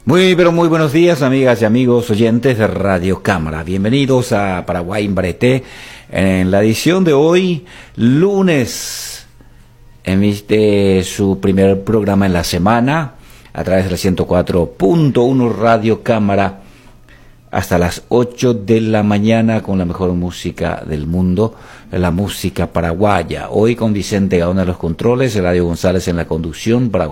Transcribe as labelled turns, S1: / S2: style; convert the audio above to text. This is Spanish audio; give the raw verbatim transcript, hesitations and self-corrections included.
S1: Muy, pero muy buenos días, amigas y amigos oyentes de Radio Cámara. Bienvenidos a Paraguay en Bareté, en la edición de hoy, lunes, emite su primer programa en la semana, a través de la ciento cuatro punto uno Radio Cámara, hasta las ocho de la mañana, con la mejor música del mundo, la música paraguaya. Hoy con Vicente Gaona en los controles, Eladio González en la conducción, Paraguay